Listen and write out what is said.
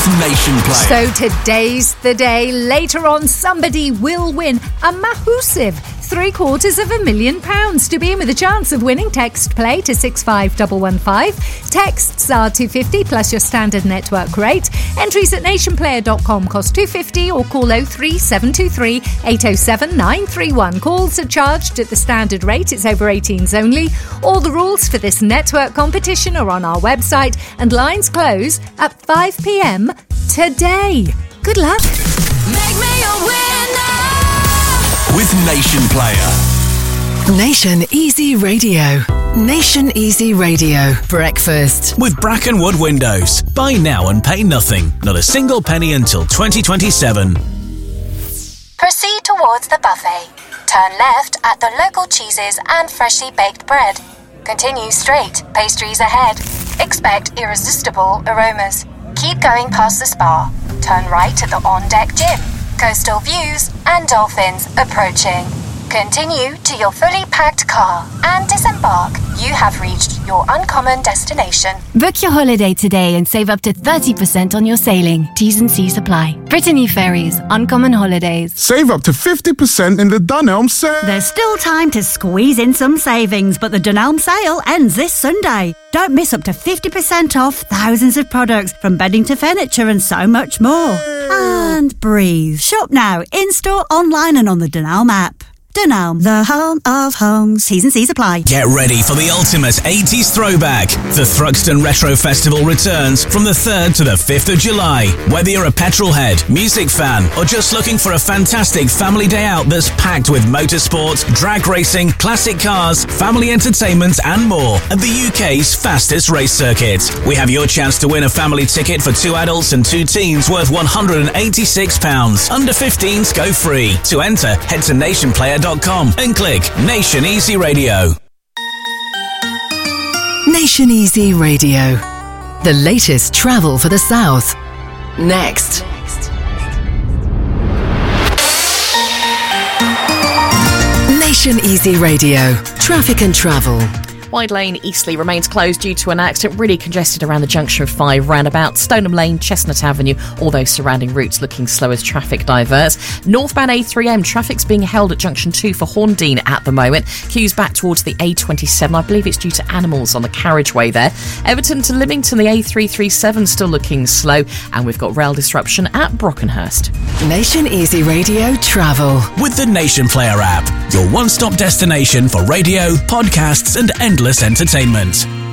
with Nation Player. So today's the day. Later on, somebody will win a massive £750,000. To be in with a chance of winning, text play to 65115. Texts are £250 plus your standard network rate. Entries at nationplayer.com cost £250 or call 03723 807 931. Calls are charged at the standard rate. It's over 18s only. All the rules for this network competition are on our website, and lines close at 5 p.m. today. Good luck. Make me a winner with Nation Player. Nation Easy Radio. Nation Easy Radio. Breakfast. With Brackenwood Windows. Buy now and pay nothing. Not a single penny until 2027. Proceed towards the buffet. Turn left at the local cheeses and freshly baked bread. Continue straight, pastries ahead. Expect irresistible aromas. Keep going past the spa. Turn right at the on-deck gym. Coastal views and dolphins approaching. Continue to your fully packed car and disembark. You have reached your uncommon destination. Book your holiday today and save up to 30% on your sailing. T's and C's apply. Brittany Ferries, Uncommon Holidays. Save up to 50% in the Dunelm sale. There's still time to squeeze in some savings, but the Dunelm sale ends this Sunday. Don't miss up to 50% off thousands of products, from bedding to furniture and so much more. And breathe. Shop now, in-store, online and on the Dunelm app. Dunelm, the home of homes. T's and C's apply. Get ready for the ultimate 80s throwback. The Thruxton Retro Festival returns from the 3rd to the 5th of July. Whether you're a petrol head, music fan, or just looking for a fantastic family day out that's packed with motorsports, drag racing, classic cars, family entertainment, and more at the UK's fastest race circuit. We have your chance to win a family ticket for 2 adults and 2 teens worth £186. Under 15s go free. To enter, head to nationplayer.com and click Nation Easy Radio. Nation Easy Radio. The latest travel for the South. Next. Nation Easy Radio. Traffic and travel. Wide Lane, Eastleigh remains closed due to an accident. Really congested around the junction of 5 roundabout. Stoneham Lane, Chestnut Avenue, all those surrounding routes looking slow as traffic diverts. Northbound A3M, traffic's being held at junction 2 for Horndean at the moment. Queues back towards the A27. I believe it's due to animals on the carriageway there. Everton to Lymington, the A337 still looking slow. And we've got rail disruption at Brockenhurst. Nation Easy Radio travel. With the Nation Player app, your one-stop destination for radio, podcasts and endless entertainment.